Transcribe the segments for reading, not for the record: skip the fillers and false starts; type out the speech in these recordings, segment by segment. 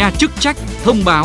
nhà chức trách thông báo.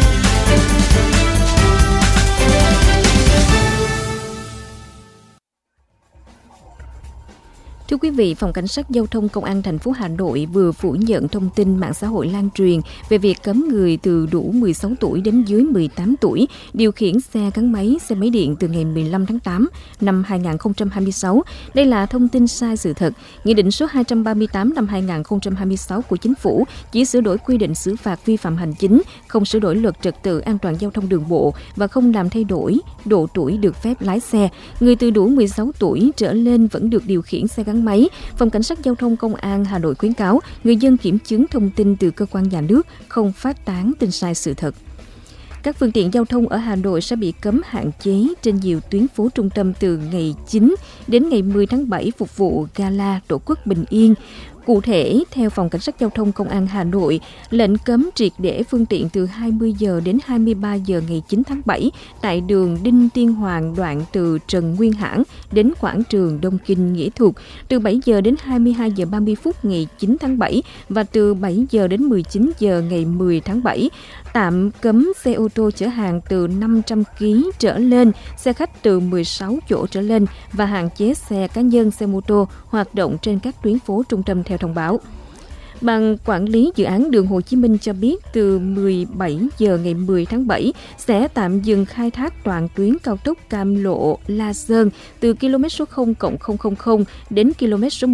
Thưa quý vị, Phòng Cảnh sát Giao thông Công an thành phố Hà Nội vừa phủ nhận thông tin mạng xã hội lan truyền về việc cấm người từ đủ 16 tuổi đến dưới 18 tuổi điều khiển xe gắn máy, xe máy điện từ ngày 15 tháng 8 năm 2026. Đây là thông tin sai sự thật. Nghị định số 238 năm 2026 của Chính phủ chỉ sửa đổi quy định xử phạt vi phạm hành chính, không sửa đổi luật trật tự an toàn giao thông đường bộ và không làm thay đổi độ tuổi được phép lái xe. Người từ đủ 16 tuổi trở lên vẫn được điều khiển xe gắn máy. Phòng Cảnh sát Giao thông Công an Hà Nội khuyến cáo người dân kiểm chứng thông tin từ cơ quan nhà nước, không phát tán tin sai sự thật. Các phương tiện giao thông ở Hà Nội sẽ bị cấm hạn chế trên nhiều tuyến phố trung tâm từ ngày 9 đến ngày 10 tháng 7 phục vụ Gala Tổ quốc Bình Yên. Cụ thể, theo Phòng Cảnh sát Giao thông Công an Hà Nội, lệnh cấm triệt để phương tiện từ 20 giờ đến 23 giờ ngày 9 tháng 7 tại đường Đinh Tiên Hoàng đoạn từ Trần Nguyên Hãn đến quảng trường Đông Kinh Nghĩa Thục, từ 7 giờ đến 22 giờ 30 phút ngày 9 tháng 7 và từ 7 giờ đến 19 giờ ngày 10 tháng 7. Tạm cấm xe ô tô chở hàng từ 500 kg trở lên, xe khách từ 16 chỗ trở lên và hạn chế xe cá nhân, xe mô tô hoạt động trên các tuyến phố trung tâm theo thông báo. Ban quản lý dự án đường Hồ Chí Minh cho biết từ 17 giờ ngày 10 tháng 7 sẽ tạm dừng khai thác toàn tuyến cao tốc Cam Lộ - La Sơn từ km số 0+000 đến km số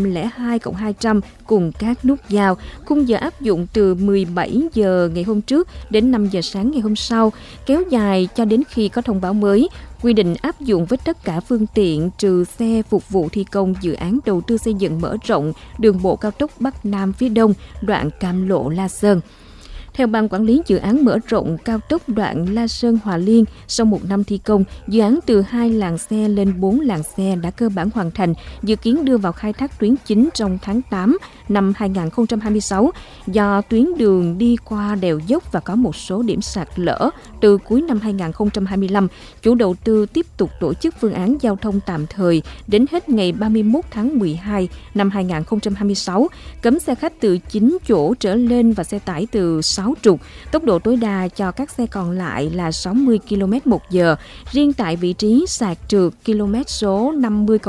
102+200 cùng các nút giao. Khung giờ áp dụng từ 17 giờ ngày hôm trước đến 5 giờ sáng ngày hôm sau, kéo dài cho đến khi có thông báo mới. Quy định áp dụng với tất cả phương tiện trừ xe phục vụ thi công dự án đầu tư xây dựng mở rộng đường bộ cao tốc Bắc Nam phía Đông đoạn Cam Lộ - La Sơn. Theo Ban quản lý dự án mở rộng cao tốc đoạn La Sơn - Hòa Liên, sau một năm thi công, dự án từ 2 làn xe lên 4 làn xe đã cơ bản hoàn thành, dự kiến đưa vào khai thác tuyến chính trong tháng 8 năm 2026. Do tuyến đường đi qua đèo dốc và có một số điểm sạt lở, từ cuối năm 2025, chủ đầu tư tiếp tục tổ chức phương án giao thông tạm thời đến hết ngày 31 tháng 12 năm 2026, cấm xe khách từ 9 chỗ trở lên và xe tải từ 6 trục. Tốc độ tối đa cho các xe còn lại là 60 km/h. Riêng tại vị trí sạt trượt km số 50